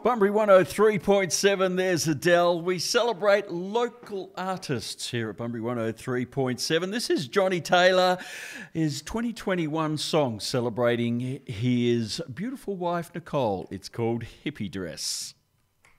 Bunbury 103.7, there's Adele. We celebrate local artists here at Bunbury 103.7. This is Johnny Taylor, his 2021 song celebrating his beautiful wife, Nicole. It's called Hippie Dress.